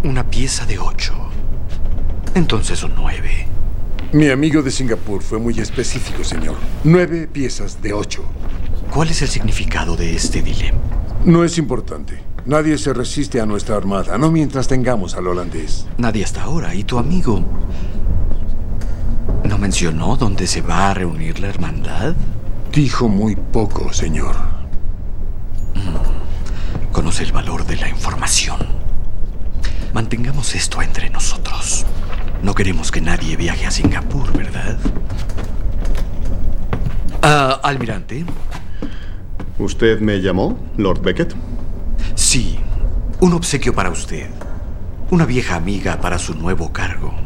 Una pieza de 8. Entonces son 9. Mi amigo de Singapur fue muy específico, señor. 9 piezas de 8. ¿Cuál es el significado de este dilema? No es importante. Nadie se resiste a nuestra armada, no mientras tengamos al holandés. Nadie hasta ahora. ¿Y tu amigo no mencionó dónde se va a reunir la hermandad? Dijo muy poco, señor. Conoce el valor de la información. Mantengamos esto entre nosotros. No queremos que nadie viaje a Singapur, ¿verdad? Almirante. ¿Usted me llamó, Lord Beckett? Sí, un obsequio para usted. Una vieja amiga para su nuevo cargo.